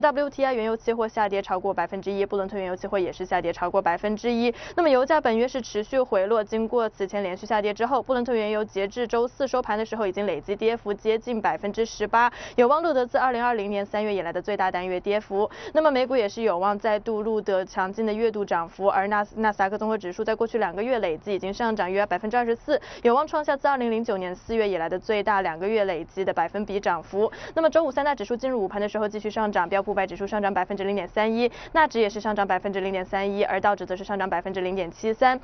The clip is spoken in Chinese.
WTI 原油期货下跌超过1%，布伦特原油期货也是下跌超过1%。那么油价本月是持续回落，经过此前连续下跌之后，布伦特原油截至周四收盘的时候已经累计跌幅接近18%，有望录得自2020年3月以来的最大单月跌幅。那么美股也是有望再度录得强劲的月度涨幅，而纳斯达克综合指数在过去2个月累计已经上涨约24%，有望创下自2009年4月以来的最大2个月累计的百分比涨幅。那么周五三大指数进入午盘的时候继续上涨，标普500指数上涨0.31%，纳指也是上涨0.31%，而道指则是上涨0.73%。